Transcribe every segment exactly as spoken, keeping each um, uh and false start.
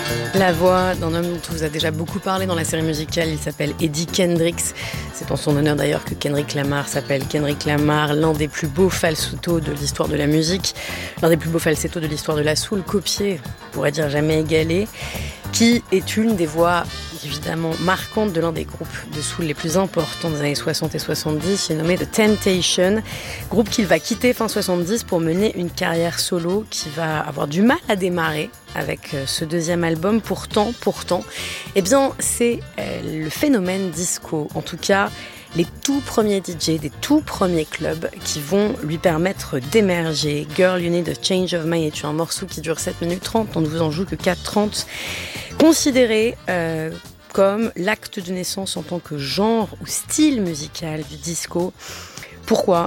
La voix d'un homme dont on vous a déjà beaucoup parlé dans la série musicale, il s'appelle Eddie Kendricks. C'est en son honneur d'ailleurs que Kendrick Lamar s'appelle Kendrick Lamar, l'un des plus beaux falsettos de l'histoire de la musique, l'un des plus beaux falsettos de l'histoire de la soul, copié, on pourrait dire jamais égalé, qui est une des voix évidemment marquante de l'un des groupes de soul les plus importants des années soixante et soixante-dix, il est nommé The Temptations, groupe qu'il va quitter fin soixante-dix pour mener une carrière solo qui va avoir du mal à démarrer avec ce deuxième album. Pourtant, pourtant, eh bien, c'est euh, le phénomène disco, en tout cas les tout premiers D J des tout premiers clubs qui vont lui permettre d'émerger. Girl, You Need a Change of Mind est un morceau qui dure sept minutes trente, on ne vous en joue que quatre trente, considéré euh, comme l'acte de naissance en tant que genre ou style musical du disco. Pourquoi ?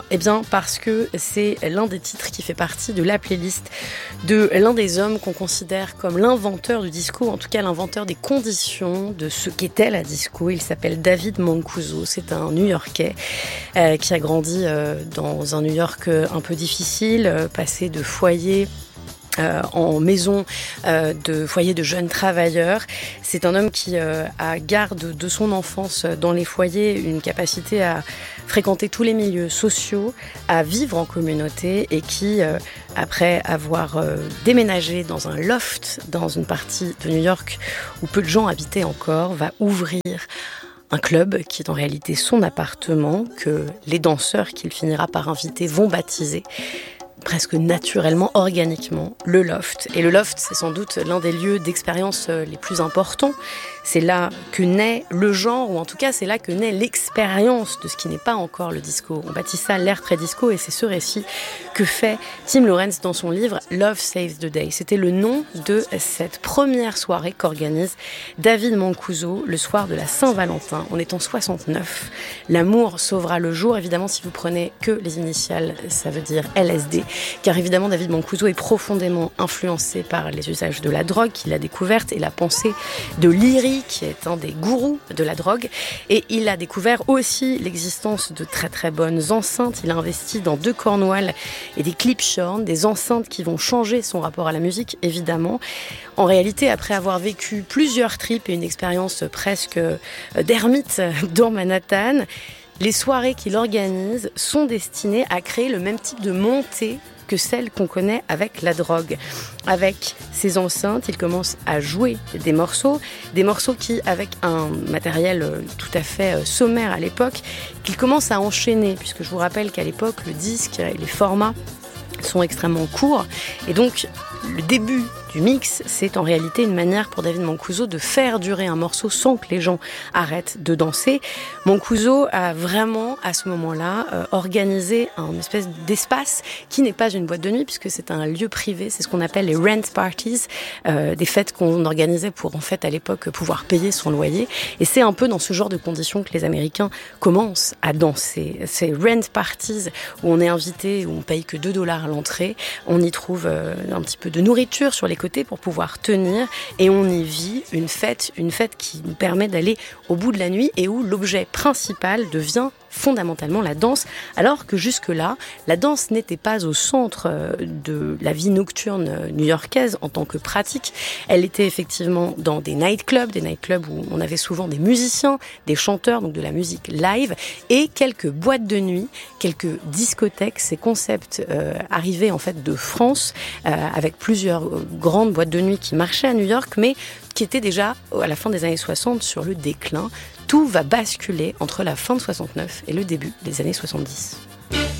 Eh bien parce que c'est l'un des titres qui fait partie de la playlist de l'un des hommes qu'on considère comme l'inventeur du disco, en tout cas l'inventeur des conditions de ce qu'était la disco. Il s'appelle David Mancuso, c'est un New-Yorkais euh, qui a grandi euh, dans un New York un peu difficile, euh, passé de foyer Euh, en maison euh, de foyer de jeunes travailleurs. C'est un homme qui euh, a garde de son enfance dans les foyers une capacité à fréquenter tous les milieux sociaux, à vivre en communauté et qui, euh, après avoir euh, déménagé dans un loft dans une partie de New York où peu de gens habitaient encore, va ouvrir un club qui est en réalité son appartement, que les danseurs qu'il finira par inviter vont baptiser presque naturellement, organiquement, le loft. Et le loft, c'est sans doute l'un des lieux d'expérience les plus importants. C'est là que naît le genre, ou en tout cas, c'est là que naît l'expérience de ce qui n'est pas encore le disco. On baptise ça l'ère pré-disco, et c'est ce récit que fait Tim Lawrence dans son livre Love Saves the Day. C'était le nom de cette première soirée qu'organise David Mancuso le soir de la Saint-Valentin. On est en soixante-neuf. L'amour sauvera le jour. Évidemment, si vous prenez que les initiales, ça veut dire L S D. Car évidemment, David Mancuso est profondément influencé par les usages de la drogue qu'il a découverte et la pensée de Leary, qui est un des gourous de la drogue. Et il a découvert aussi l'existence de très très bonnes enceintes. Il a investi dans deux Cornwall et des Klipschorn, des enceintes qui vont changer son rapport à la musique, évidemment. En réalité, après avoir vécu plusieurs trips et une expérience presque d'ermite dans Manhattan, les soirées qu'il organise sont destinées à créer le même type de montée que celle qu'on connaît avec la drogue. Avec ses enceintes, il commence à jouer des morceaux, des morceaux qui, avec un matériel tout à fait sommaire à l'époque, qu'il commence à enchaîner, puisque je vous rappelle qu'à l'époque, le disque et les formats sont extrêmement courts, et donc le début du mix, c'est en réalité une manière pour David Mancuso de faire durer un morceau sans que les gens arrêtent de danser. Mancuso a vraiment, à ce moment-là, euh, organisé un espèce d'espace qui n'est pas une boîte de nuit, puisque c'est un lieu privé, c'est ce qu'on appelle les rent parties, euh, des fêtes qu'on organisait pour, en fait, à l'époque, pouvoir payer son loyer. Et c'est un peu dans ce genre de conditions que les Américains commencent à danser. Ces rent parties où on est invité, où on paye que deux dollars à l'entrée, on y trouve euh, un petit peu de nourriture sur les côtés pour pouvoir tenir, et on y vit une fête, une fête qui nous permet d'aller au bout de la nuit et où l'objet principal devient fondamentalement la danse, alors que jusque-là, la danse n'était pas au centre de la vie nocturne new-yorkaise en tant que pratique. Elle était effectivement dans des nightclubs, des nightclubs où on avait souvent des musiciens, des chanteurs, donc de la musique live, et quelques boîtes de nuit, quelques discothèques, ces concepts euh, arrivés en fait de France, euh, avec plusieurs grandes boîtes de nuit qui marchaient à New York, mais qui étaient déjà, à la fin des années soixante, sur le déclin. Tout va basculer entre la fin de soixante-neuf et le début des années soixante-dix.